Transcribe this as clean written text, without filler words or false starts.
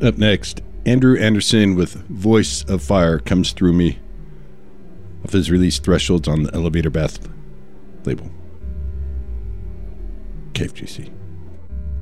Up next, Andrew Anderson with Voice of Fire comes through me off his release Thresholds on the Elevator Bath label. KFGC.